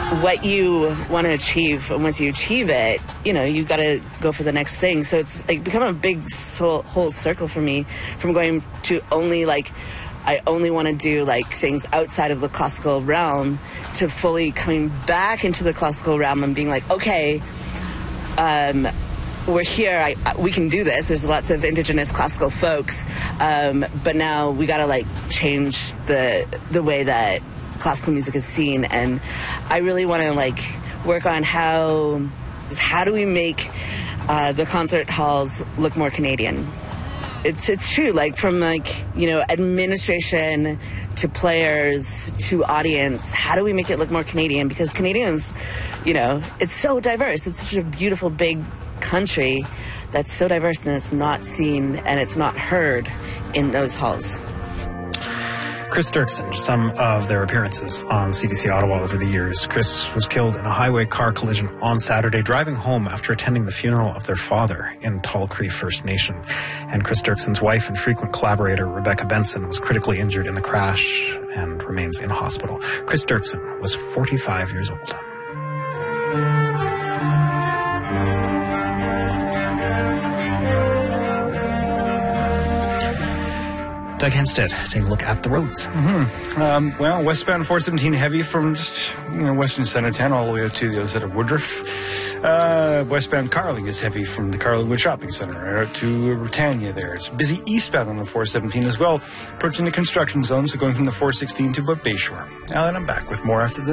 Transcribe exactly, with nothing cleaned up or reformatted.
what you want to achieve, and once you achieve it, you know, you got to go for the next thing. So it's like become a big whole, whole circle for me, from going to only like, I only want to do like things outside of the classical realm, to fully coming back into the classical realm and being like, okay, um, we're here, I, we can do this. There's lots of indigenous classical folks, um, but now we got to like change the the way that classical music is seen. And I really want to like work on how how do we make uh, the concert halls look more Canadian. It's it's true, like from like, you know, administration to players to audience, how do we make it look more Canadian? Because Canadians, you know, it's so diverse. It's such a beautiful big country that's so diverse, and it's not seen and it's not heard in those halls. Chris Dirksen, some of their appearances on C B C Ottawa over the years. Chris was killed in a highway car collision on Saturday, driving home after attending the funeral of their father in Tall Cree First Nation. And Chris Dirksen's wife and frequent collaborator, Rebecca Benson, was critically injured in the crash and remains in hospital. Chris Dirksen was forty-five years old. Doug Hempstead, taking a look at the roads. Mm-hmm. Um, well, westbound four seventeen heavy from just, you know, western Centertown all the way up to the other side of Woodruff. Uh, westbound Carling is heavy from the Carlingwood Shopping Centre out to Britannia there. It's busy eastbound on the four seventeen as well, approaching the construction zone, so going from the four sixteen to about Bayshore. Alan, I'm back with more after the